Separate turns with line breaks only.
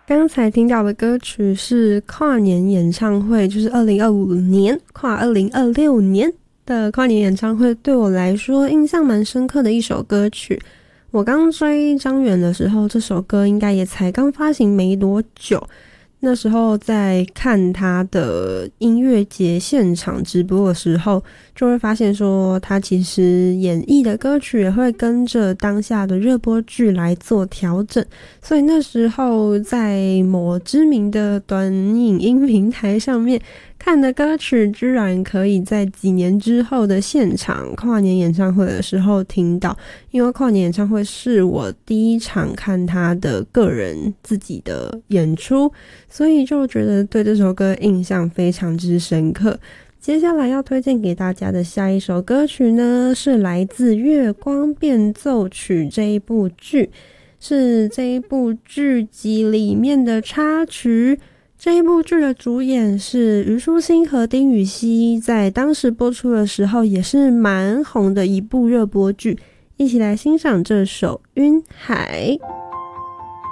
刚才听到的歌曲是跨年演唱会，就是2025年跨2026年的跨年演唱会，对我来说印象蛮深刻的一首歌曲。我刚追张远的时候，这首歌应该也才刚发行没多久。那时候在看他的音乐节现场直播的时候，就会发现说他其实演绎的歌曲也会跟着当下的热播剧来做调整，所以那时候在某知名的短影音平台上面看的歌曲，居然可以在几年之后的现场跨年演唱会的时候听到。因为跨年演唱会是我第一场看他的个人自己的演出，所以就觉得对这首歌印象非常之深刻。接下来要推荐给大家的下一首歌曲呢，是来自《月光变奏曲》这一部剧，是这一部剧集里面的插曲。这一部剧的主演是虞书欣和丁禹兮，在当时播出的时候也是蛮红的一部热播剧。一起来欣赏这首《晕海》。